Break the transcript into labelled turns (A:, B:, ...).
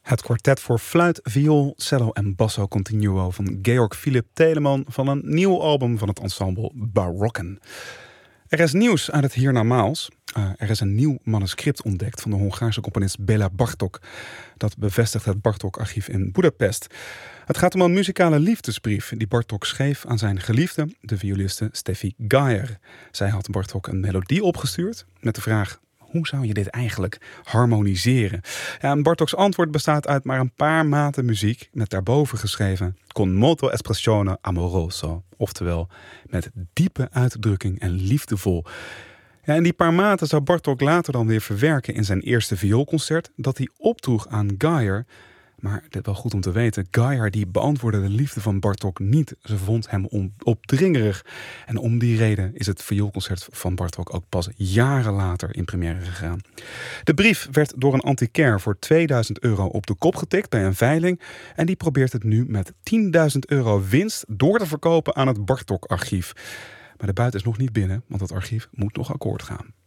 A: Het kwartet voor fluit, viool, cello en basso continuo van Georg Philipp Telemann van een nieuw album van het ensemble Barokken. Er is nieuws uit het hiernamaals. Er is een nieuw manuscript ontdekt van de Hongaarse componist Béla Bartók. Dat bevestigt het Bartók-archief in Boedapest. Het gaat om een muzikale liefdesbrief die Bartók schreef aan zijn geliefde, de violiste Steffi Gayer. Zij had Bartók een melodie opgestuurd met de vraag: hoe zou je dit eigenlijk harmoniseren? Ja, en Bartóks antwoord bestaat uit maar een paar maten muziek met daarboven geschreven con molto espressione amoroso. Oftewel met diepe uitdrukking en liefdevol. Ja, en die paar maten zou Bartók later dan weer verwerken in zijn eerste vioolconcert dat hij opdroeg aan Gayer. Maar dit is wel goed om te weten, Gayer die beantwoordde de liefde van Bartók niet. Ze vond hem opdringerig. En om die reden is het vioolconcert van Bartók ook pas jaren later in première gegaan. De brief werd door een antiquair voor €2000 op de kop getikt bij een veiling. En die probeert het nu met €10.000 winst door te verkopen aan het Bartók-archief. Maar de buit is nog niet binnen, want het archief moet nog akkoord gaan.